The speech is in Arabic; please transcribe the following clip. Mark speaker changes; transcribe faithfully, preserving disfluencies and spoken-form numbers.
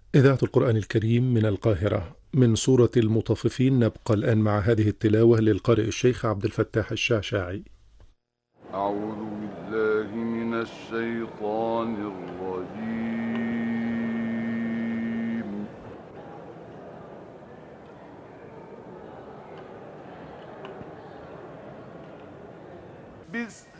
Speaker 1: إذاعة القرآن الكريم من القاهرة، من سورة المطففين نبقى الآن مع هذه التلاوة للقارئ الشيخ عبد الفتاح الشعشاعي.
Speaker 2: أعوذ بالله من الشيطان الرجيم. بسم